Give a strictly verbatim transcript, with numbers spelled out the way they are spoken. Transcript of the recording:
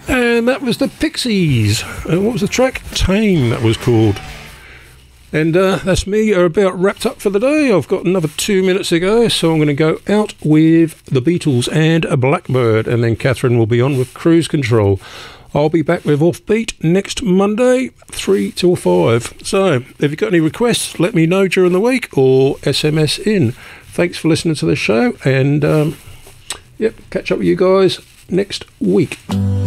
And that was the Pixies. And what was the track? Tame, that was called. And uh, that's me, are about wrapped up for the day. I've got another two minutes to go, so I'm going to go out with the Beatles and a Blackbird, and then Catherine will be on with Cruise Control. I'll be back with Offbeat next Monday, three till five. So, if you've got any requests, let me know during the week or S M S in. Thanks for listening to the show, and um, yep, catch up with you guys next week.